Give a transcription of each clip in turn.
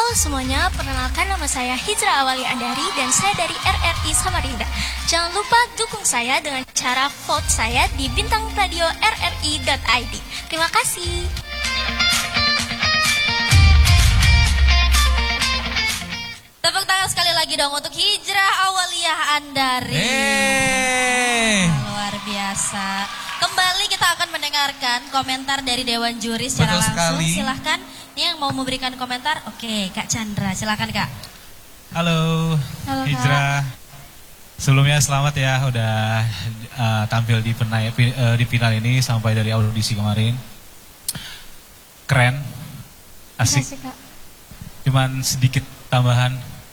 Halo semuanya, perkenalkan nama saya Hijrah Awali Andari dan saya dari RRI Samarinda. Jangan lupa dukung saya dengan cara vote saya di bintang radio rri.id. Terima kasih. Tepuk tangan sekali lagi dong untuk Hijrah Awaliyah Andari. Luar biasa. Kembali kita akan mendengarkan komentar dari Dewan Juri secara langsung. Silahkan yang mau memberikan komentar. Oke, Kak Chandra, silahkan Kak. Halo Hijrah. Sebelumnya selamat ya udah tampil di final ini sampai dari audisi kemarin. Keren, asik. Terima kasih, Kak. Cuman sedikit tambahan.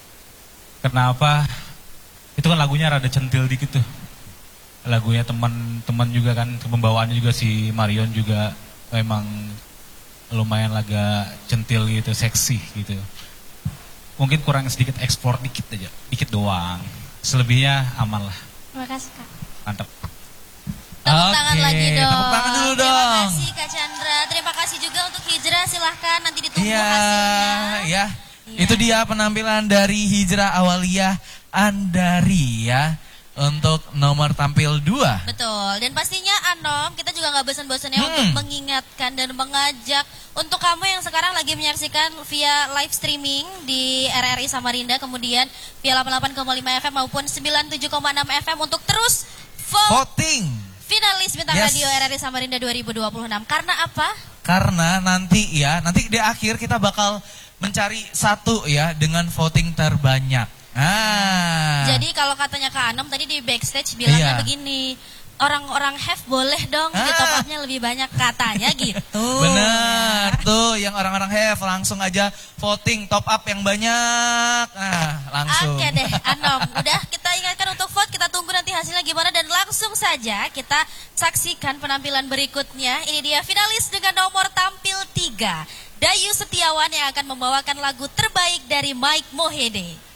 Kenapa? Itu kan lagunya rada centil dikit tuh. Lagunya teman-teman juga kan, pembawaannya juga si Marion juga memang lumayan agak centil gitu, seksi gitu. Mungkin kurang sedikit eksplor dikit aja, dikit doang. Selebihnya aman lah. Terima kasih, Kak. Mantap. Tepuk tangan lagi dong. Tepuk tangan dulu dong. Terima kasih Kak Chandra. Terima kasih juga untuk Hijrah. Silahkan nanti ditunggu hasilnya. Iya. Itu dia penampilan dari Hijrah Awaliyah Andari ya. Untuk nomor tampil 2. Betul, dan pastinya Anom, kita juga gak bosan-bosan ya untuk mengingatkan dan mengajak untuk kamu yang sekarang lagi menyaksikan via live streaming di RRI Samarinda, kemudian via 88,5 FM maupun 97,6 FM untuk terus voting finalis Bintang Radio RRI Samarinda 2026. Karena apa? Karena nanti di akhir kita bakal mencari satu ya dengan voting terbanyak. Jadi kalau katanya Kak Anom tadi di backstage bilangnya begini, orang-orang have boleh dong top up-nya lebih banyak katanya gitu. Bener tuh, yang orang-orang have langsung aja voting top up yang banyak. Langsung. Oke deh Anom, udah kita ingatkan untuk vote, kita tunggu nanti hasilnya gimana dan langsung saja kita saksikan penampilan berikutnya. Ini dia finalis dengan nomor tampil 3, Dayu Setiawan yang akan membawakan lagu terbaik dari Mike Mohede.